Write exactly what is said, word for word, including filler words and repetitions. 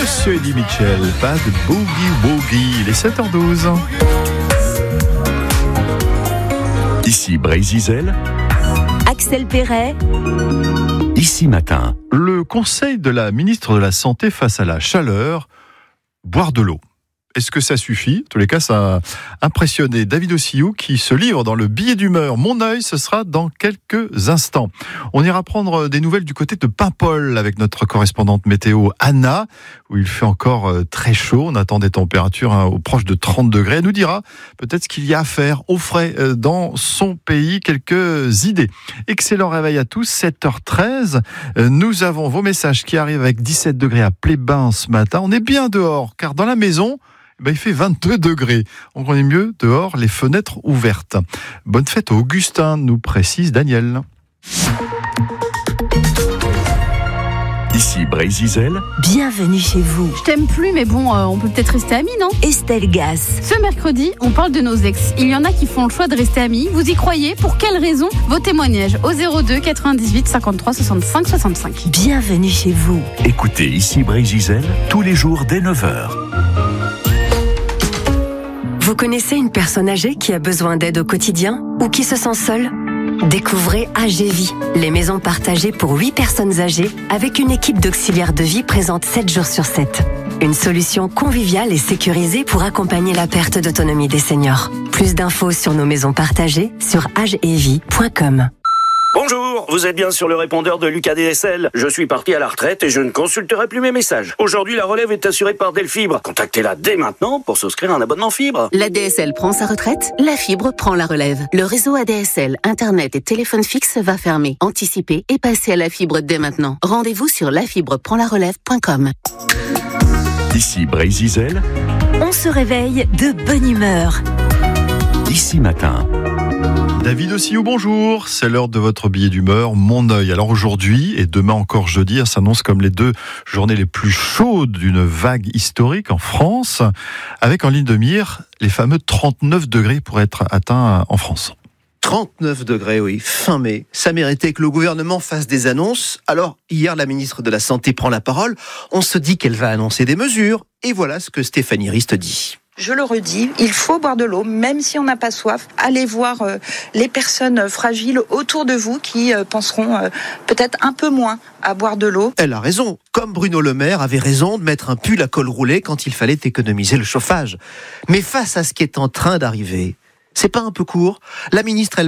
Monsieur Eddie Mitchell, pas de boogie woogie. Il est sept heures douze. Ici Brésil, Axel Perret. Ici Matin. Le conseil de la ministre de la Santé face à la chaleur, boire de l'eau. Est-ce que ça suffit ? En tous les cas, ça a impressionné David Ossillou qui se livre dans le billet d'humeur. Mon œil, ce sera dans quelques instants. On ira prendre des nouvelles du côté de Paimpol avec notre correspondante météo Anna, où il fait encore très chaud. On attend des températures hein, aux proches de trente degrés. Elle nous dira peut-être ce qu'il y a à faire au frais dans son pays. Quelques idées. Excellent réveil à tous, sept heures treize. Nous avons vos messages qui arrivent avec dix-sept degrés à Plébin ce matin. On est bien dehors, car dans la maison, ben, il fait vingt-deux degrés. Donc on est mieux dehors, les fenêtres ouvertes. Bonne fête au Augustin, nous précise Daniel. Ici Brésil, Bienvenue chez vous. Je t'aime plus, mais bon, euh, on peut peut-être rester amis, non ? Estelle Gas. Ce mercredi, on parle de nos ex. Il y en a qui font le choix de rester amis. Vous y croyez ? Pour quelles raisons ? Vos témoignages au zéro deux quatre-vingt-dix-huit cinquante-trois soixante-cinq soixante-cinq. Bienvenue chez vous. écoutez Ici Brésil tous les jours dès neuf heures. Vous connaissez une personne âgée qui a besoin d'aide au quotidien ou qui se sent seule ? Découvrez A G Vie, les maisons partagées pour huit personnes âgées avec une équipe d'auxiliaires de vie présente sept jours sur sept. Une solution conviviale et sécurisée pour accompagner la perte d'autonomie des seniors. Plus d'infos sur nos maisons partagées sur age et vie point com. Bonjour, vous êtes bien sur le répondeur de Lucas D S L. Je suis parti à la retraite et je ne consulterai plus mes messages. Aujourd'hui, la relève est assurée par Delfibre. Contactez-la dès maintenant pour souscrire un abonnement fibre. La D S L prend sa retraite, la fibre prend la relève. Le réseau A D S L, Internet et téléphone fixe va fermer. Anticipez et passez à la fibre dès maintenant. Rendez-vous sur la fibre prend la relève point com. Ici Brésil, On se réveille de bonne humeur. Ici Matin. David Ossillou, bonjour. C'est l'heure de votre billet d'humeur, Mon œil. Alors aujourd'hui et demain encore jeudi, ça s'annonce comme les deux journées les plus chaudes d'une vague historique en France, avec en ligne de mire les fameux trente-neuf degrés pour être atteints en France. trente-neuf degrés, oui, fin mai. Ça méritait que le gouvernement fasse des annonces. Alors, hier, la ministre de la Santé prend la parole. On se dit qu'elle va annoncer des mesures. Et voilà ce que Stéphanie Rist dit. Je le redis, il faut boire de l'eau, même si on n'a pas soif. Allez voir euh, les personnes fragiles autour de vous qui euh, penseront euh, peut-être un peu moins à boire de l'eau. Elle a raison. Comme Bruno Le Maire avait raison de mettre un pull à col roulé quand il fallait économiser le chauffage. Mais face à ce qui est en train d'arriver, c'est pas un peu court ? La ministre, elle